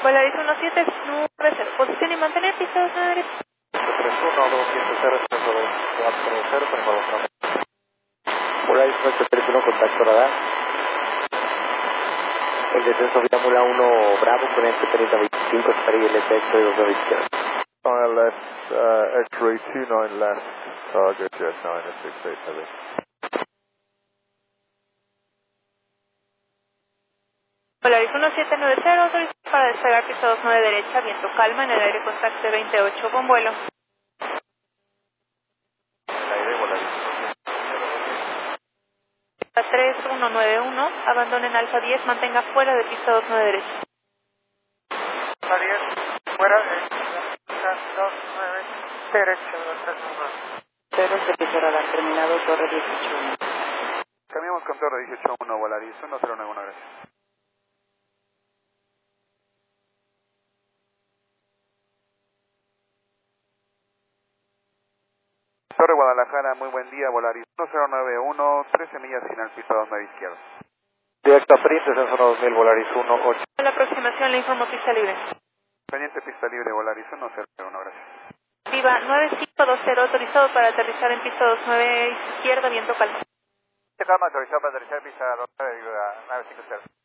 Volaris 1790, posición y mantener pista 29 derecha. 31-270, Volaris 931, contacto radar. El descenso Fórmula 1 Bravo con este 3025, espera y el efecto de 2 de izquierda. left, X-ray 29 left, target jet 9 at 68 heavy. Volaris 1790, autorización para despegar pista 29 derecha, viento calma en el aire contacto 28 con vuelo. Aire, Volaris 3191, abandonen Alfa 10, mantenga fuera de pista 29 derecha. Alfa 10, fuera de pista 29 derecha, 239. Cero, servicio radar terminado, torre 18. Cambiamos con torre 18-1, Volaris 1091, gracias. Torre Guadalajara, muy buen día, Volaris 1091, 13 millas final, pista 29 izquierda. Directo a Sprint, descenso 2000, Volaris 18. En la aproximación le informo pista libre. Pendiente pista libre, Volaris 1091, gracias. Viva 9520, autorizado para aterrizar en pista 29 izquierda, viento calma. Calma, autorizado para aterrizar pista 29, 950.